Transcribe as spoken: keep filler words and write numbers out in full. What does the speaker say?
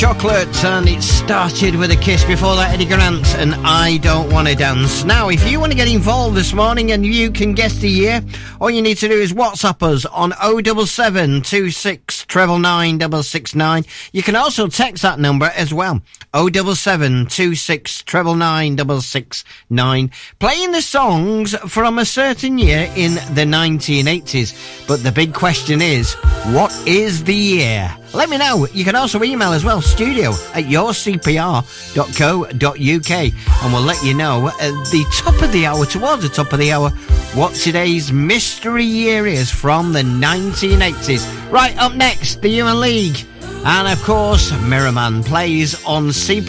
Chocolate, and it started with a kiss. Before that, Eddie Grant and I Don't Want to Dance. Now, if you want to get involved this morning and you can guess the year, all you need to do is WhatsApp us on oh seven seven, two six nine nine, nine six nine. You can also text that number as well, oh seven seven, two six nine nine, nine six nine, playing the songs from a certain year in the nineteen eighties. But the big question is, what is the year? Let me know. You can also email as well, studio at your c p r dot co dot u k, and we'll let you know at the top of the hour, towards the top of the hour, what today's mystery year is from the nineteen eighties. Right, up next, the Human League. And of course, Mirror Man plays on C P